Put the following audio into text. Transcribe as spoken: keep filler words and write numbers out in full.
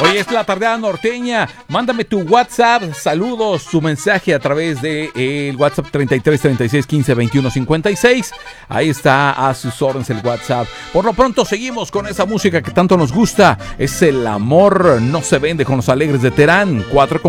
Hoy es la tardeada norteña. Mándame tu WhatsApp, saludos, tu mensaje a través de eh, el WhatsApp treinta y tres, treinta y seis, quince, veintiuno, cincuenta y seis. Ahí está a sus órdenes el WhatsApp. Por lo pronto seguimos con esa música que tanto nos gusta. Es El amor no se vende con los Alegres de Terán. cuatro con